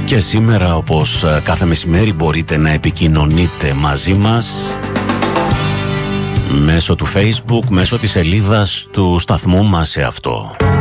Και σήμερα, όπως κάθε μεσημέρι, μπορείτε να επικοινωνείτε μαζί μας μέσω του Facebook, μέσω της σελίδας του σταθμού μας σε αυτό.